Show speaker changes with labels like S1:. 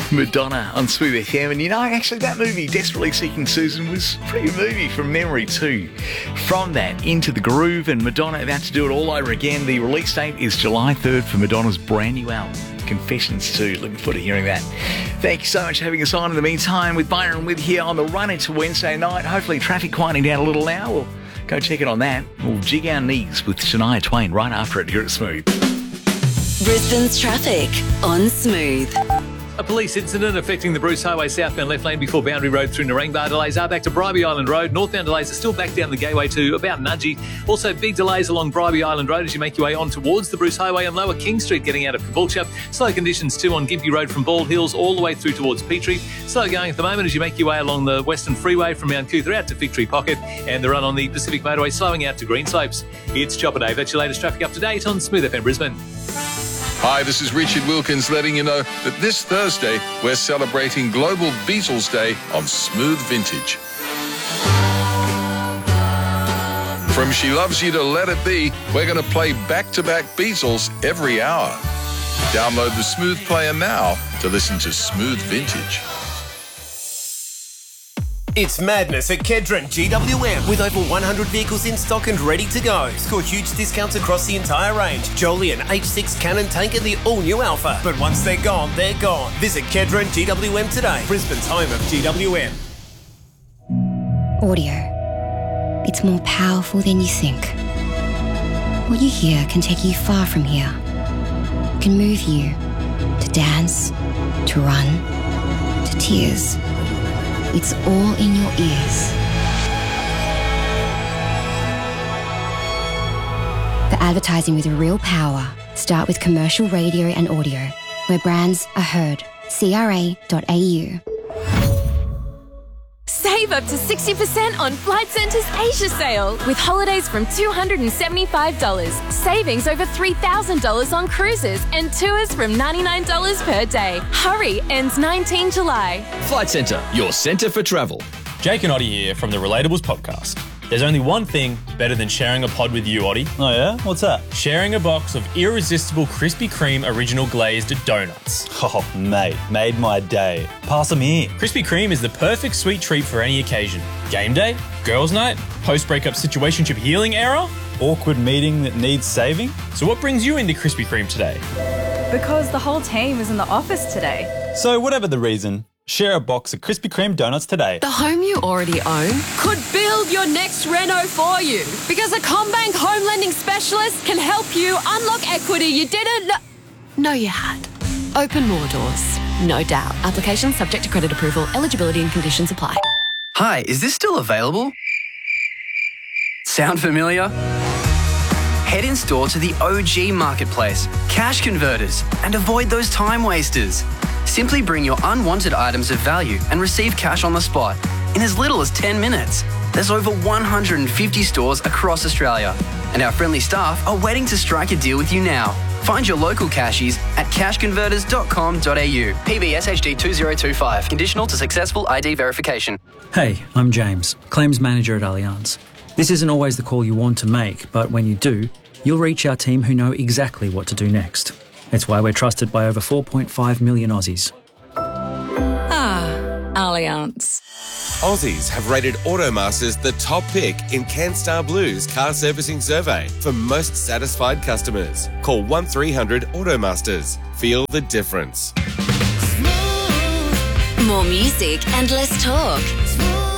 S1: Madonna on Smooth FM. And actually that movie, Desperately Seeking Susan, was a pretty good movie from memory too. From that, Into the Groove, and Madonna about to do it all over again. The release date is July 3rd for Madonna's brand new album, Confessions 2. Looking forward to hearing that. Thank you so much for having us on. In the meantime, with Byron with here on the run into Wednesday night. Hopefully traffic quieting down a little now. We'll go check it on that. We'll jig our knees with Shania Twain right after it here at Smooth.
S2: Brisbane's traffic on Smooth.
S3: A police incident affecting the Bruce Highway southbound left lane before Boundary Road through Narangba. Delays are back to Bribie Island Road. Northbound delays are still back down the Gateway to about Nudgee. Also big delays along Bribie Island Road as you make your way on towards the Bruce Highway and Lower King Street getting out of Caboolture. Slow conditions too on Gympie Road from Bald Hills all the way through towards Petrie. Slow going at the moment as you make your way along the Western Freeway from Mount Coother out to Fig Tree Pocket, and the run on the Pacific Motorway slowing out to Greenslopes. It's Chopper Dave. That's your latest traffic up to date on Smooth FM Brisbane.
S4: Hi, this is Richard Wilkins letting you know that this Thursday we're celebrating Global Beatles Day on Smooth Vintage. From She Loves You to Let It Be, we're going to play back-to-back Beatles every hour. Download the Smooth Player now to listen to Smooth Vintage.
S5: It's madness at Kedron GWM with over 100 vehicles in stock and ready to go. Score huge discounts across the entire range. Jolyon, H6, Cannon, Tank and the all-new Alpha. But once they're gone, they're gone. Visit Kedron GWM today, Brisbane's home of GWM.
S6: Audio. It's more powerful than you think. What you hear can take you far from here. It can move you to dance, to run, to tears. It's all in your ears. For advertising with real power, start with commercial radio and audio, where brands are heard. CRA.au.
S7: Save up to 60% on Flight Centre's Asia sale with holidays from $275, savings over $3,000 on cruises and tours from $99 per day. Hurry, ends 19 July.
S8: Flight Centre, your centre for travel.
S9: Jake and Oddie here from the Relatables podcast. There's only one thing better than sharing a pod with you, Oddie.
S10: Oh yeah? What's that?
S9: Sharing a box of irresistible Krispy Kreme original glazed donuts.
S10: Oh, mate, made my day. Pass them here.
S9: Krispy Kreme is the perfect sweet treat for any occasion. Game day, girls' night, post-breakup situationship healing era,
S10: awkward meeting that needs saving.
S9: So what brings you into Krispy Kreme today?
S11: Because the whole team is in the office today.
S10: So whatever the reason, share a box of Krispy Kreme donuts today.
S12: The home you already own could build your next reno for you, because a CommBank home lending specialist can help you unlock equity you didn't know you had. Open more doors, no doubt. Application subject to credit approval. Eligibility and conditions apply.
S13: Hi, is this still available? Sound familiar? Head in store to the OG Marketplace, Cash Converters, and avoid those time wasters. Simply bring your unwanted items of value and receive cash on the spot in as little as 10 minutes. There's over 150 stores across Australia, and our friendly staff are waiting to strike a deal with you now. Find your local cashies at cashconverters.com.au. PBSHD 2025. Conditional to successful ID verification.
S14: Hey, I'm James, Claims Manager at Allianz. This isn't always the call you want to make, but when you do, you'll reach our team who know exactly what to do next. It's why we're trusted by over 4.5 million Aussies.
S12: Allianz.
S15: Aussies have rated Automasters the top pick in CanStar Blue's car servicing survey for most satisfied customers. Call 1300 Automasters. Feel the difference.
S2: More music and less talk.